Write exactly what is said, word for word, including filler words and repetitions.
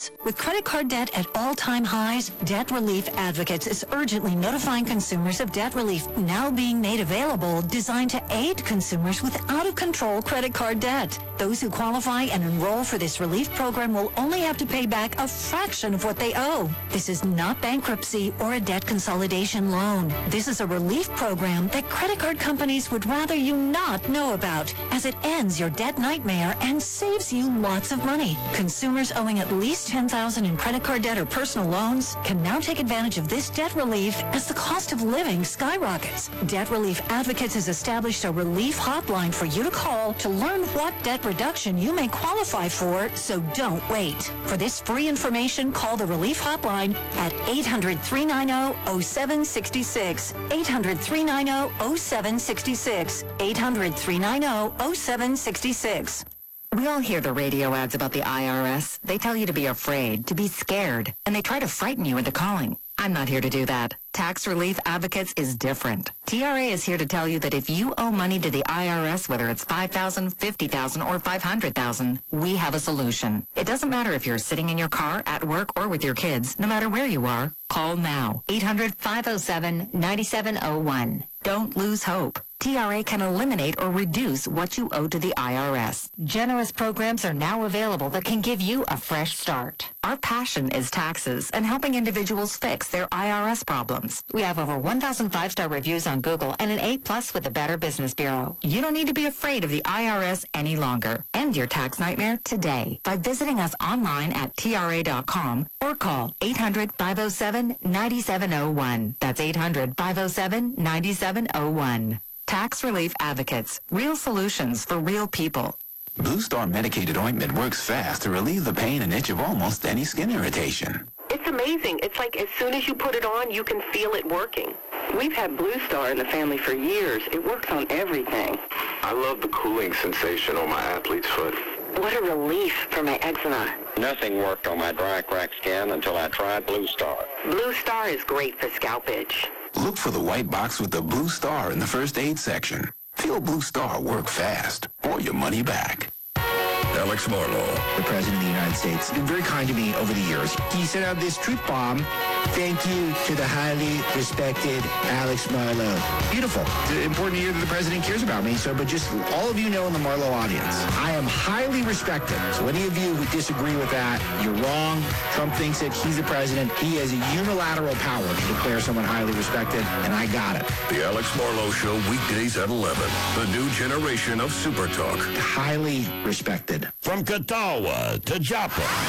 loans. With credit card debt at all-time highs, Debt Relief Advocates is urgently notifying consumers of debt relief now being made available, designed to aid consumers with out-of-control credit card debt. Those who qualify and enroll for this relief program will only have to pay back a fraction of what they owe. This is not bankruptcy or a debt consolidation loan. This is a relief program that credit card companies would rather you not know about, as it ends your debt nightmare and saves you lots of money. Consumers owing at least ten thousand dollars in credit card debt or personal loans can now take advantage of this debt relief as the cost of living skyrockets. Debt Relief Advocates has established a relief hotline for you to call to learn what debt reduction you may qualify for, so don't wait. For this free information, call the relief hotline at eight hundred, three nine zero, zero seven six six, eight hundred, three nine zero, zero seven six six, eight hundred, three nine zero, zero seven six six. We all hear the radio ads about the I R S. They tell you to be afraid, to be scared, and they try to frighten you into calling. I'm not here to do that. Tax Relief Advocates is different. T R A is here to tell you that if you owe money to the I R S, whether it's five thousand dollars, fifty thousand dollars, or five hundred thousand dollars, we have a solution. It doesn't matter if you're sitting in your car, at work, or with your kids. No matter where you are, call now. eight hundred, five oh seven, nine seven oh one. Don't lose hope. T R A can eliminate or reduce what you owe to the I R S. Generous programs are now available that can give you a fresh start. Our passion is taxes and helping individuals fix their I R S problems. We have over one thousand five-star reviews on Google and an A plus with the Better Business Bureau. You don't need to be afraid of the I R S any longer. End your tax nightmare today by visiting us online at T R A dot com or call eight hundred, five oh seven, nine seven oh one. That's eight hundred, five oh seven, nine seven oh one. Tax Relief Advocates. Real solutions for real people. Blue Star medicated ointment works fast to relieve the pain and itch of almost any skin irritation. It's amazing. It's like as soon as you put it on, you can feel it working. We've had Blue Star in the family for years. It works on everything. I love the cooling sensation on my athlete's foot. What a relief for my eczema. Nothing worked on my dry, cracked skin until I tried Blue Star. Blue Star is great for scalp itch. Look for the white box with the Blue Star in the first aid section. Feel Blue Star work fast or your money back. Alex Marlow, the President of the United States, has been very kind to me over the years. He sent out this truth bomb. Thank you to the highly respected Alex Marlow. Beautiful. It's an important year that the President cares about me, so, but just all of you know in the Marlow audience, I am highly respected. So any of you who disagree with that, you're wrong. Trump thinks that he's the President. He has a unilateral power to declare someone highly respected, and I got it. The Alex Marlow Show, weekdays at eleven. The new generation of Super Talk. Highly respected. From Catawba to Joplin.